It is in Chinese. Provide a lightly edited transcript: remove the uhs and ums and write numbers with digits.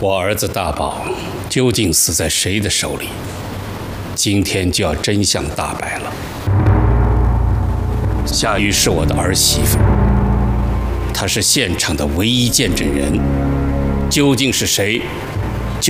我儿子大宝究竟死在谁的手里？今天就要真相大白了。夏雨是我的儿媳妇，她是现场的唯一见证人，究竟是谁